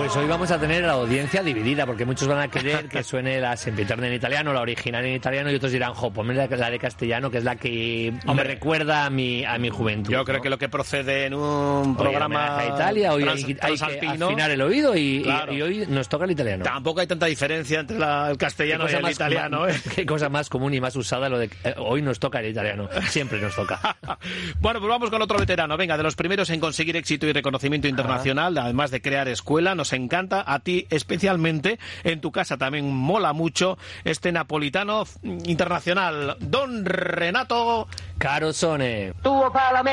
Pues hoy vamos a tener la audiencia dividida, porque muchos van a querer que suene la sempiterna en italiano, la original en italiano, y otros dirán, ponme la de castellano, que es la que me recuerda a mi juventud. Yo creo que lo que procede en un programa a Italia, hoy hay que afinar el oído y hoy nos toca el italiano. Tampoco hay tanta diferencia entre el castellano y el italiano. Qué cosa más común y más usada lo de hoy nos toca el italiano. Siempre nos toca. Bueno, pues vamos con otro veterano. Venga, de los primeros en conseguir éxito y reconocimiento internacional, además de crear escuela, nos encanta, a ti especialmente, en tu casa también mola mucho este napolitano internacional, don Renato Carosone. Tuo Parlamento.